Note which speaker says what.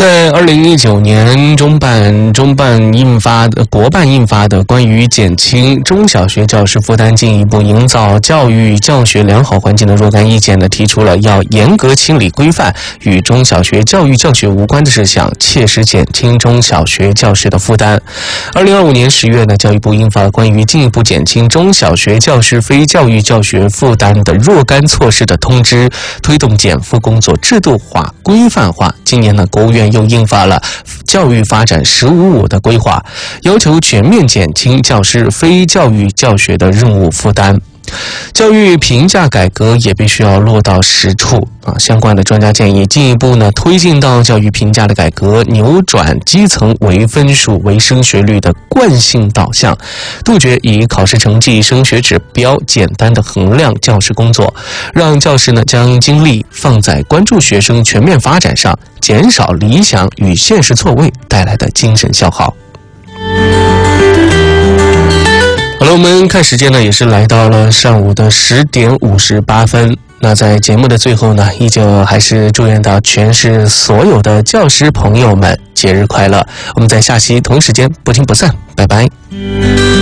Speaker 1: 在2019年中办印发的国办印发的关于减轻中小学教师负担，进一步营造教育教学良好环境的若干意见呢，提出了要严格清理规范与中小学教育教学无关的事项，切实减轻中小学教师的负担。2025年10月呢，教育部印发了关于进一步减轻中小学教师非教育教学负担的若干措施的通知，推动减负工作制度化、规范化。今年呢，国务院又印发了教育发展“15+5”的规划，要求全面减轻教师非教育教学的任务负担。教育评价改革也必须要落到实处相关的专家建议进一步呢推进到教育评价的改革，扭转基层唯分数唯升学率的惯性导向，杜绝以考试成绩、升学指标简单的衡量教师工作，让教师呢将精力放在关注学生全面发展上，减少理想与现实错位带来的精神消耗。好了，我们看时间呢，也是来到了上午的10点58分。那在节目的最后呢，依旧还是祝愿到全市所有的教师朋友们节日快乐。我们在下期同时间不听不散，拜拜。